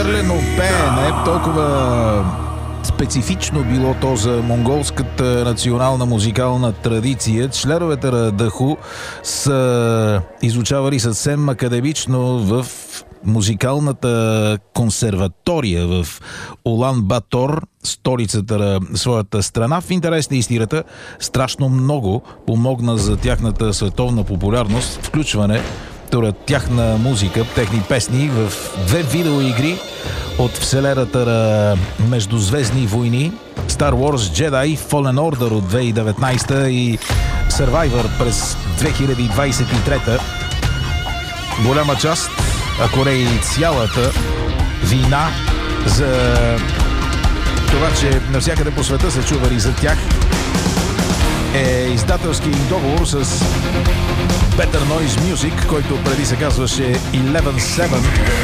Жерлено пеене, толкова специфично било то за монголската национална музикална традиция. Членовете на Даху са изучавали съвсем академично в музикалната консерватория в Улан Батор, столицата на своята страна. В интерес на истината, страшно много помогна за тяхната световна популярност включване тяхна музика, техни песни в две видеоигри от вселената на Междузвездни войни: Star Wars Jedi Fallen Order от 2019 и Survivor през 2023. Голяма част, ако не и цялата вина за това, че навсякъде по света се чували за тях, е издателски договор с Better Noise Music, който преди се казваше 11-7.